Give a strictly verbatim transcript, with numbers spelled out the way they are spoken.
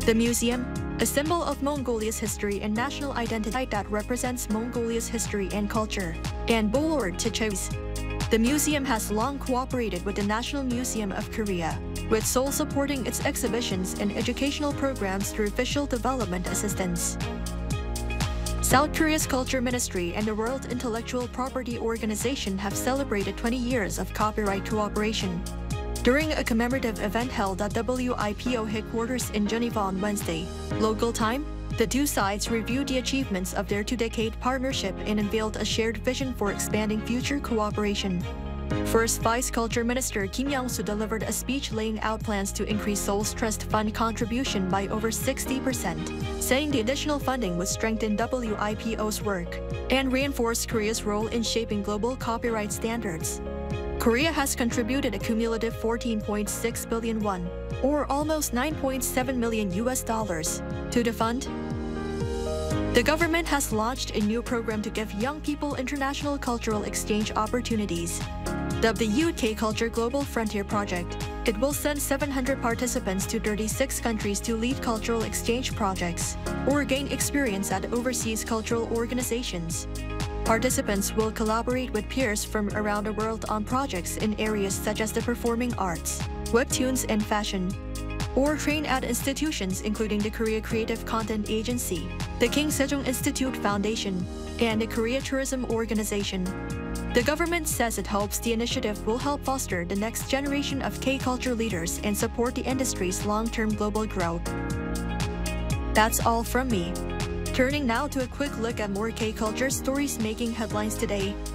The museum, a symbol of Mongolia's history and national identity that represents Mongolia's history and culture, and Bolor Tichos. The museum has long cooperated with the National Museum of Korea, with Seoul supporting its exhibitions and educational programs through official development assistance. South Korea's Culture Ministry and the World Intellectual Property Organization have celebrated twenty years of copyright cooperation. During a commemorative event held at W I P O headquarters in Geneva on Wednesday, local time, the two sides reviewed the achievements of their two-decade partnership and unveiled a shared vision for expanding future cooperation. First Vice Culture Minister Kim Young-soo delivered a speech laying out plans to increase Seoul's Trust Fund contribution by over sixty percent, saying the additional funding would strengthen W I P O's work and reinforce Korea's role in shaping global copyright standards. Korea has contributed a cumulative fourteen point six billion won, or almost nine point seven million U S dollars, to the fund. The government has launched a new program to give young people international cultural exchange opportunities. Dubbed the U K Culture Global Frontier Project, it will send seven hundred participants to thirty-six countries to lead cultural exchange projects or gain experience at overseas cultural organizations. Participants will collaborate with peers from around the world on projects in areas such as the performing arts, webtoons, and fashion, or train at institutions including the Korea Creative Content Agency, the King Sejong Institute Foundation, and the Korea Tourism Organization. The government says it hopes the initiative will help foster the next generation of K-culture leaders and support the industry's long-term global growth. That's all from me. Turning now to a quick look at more K-culture stories making headlines today.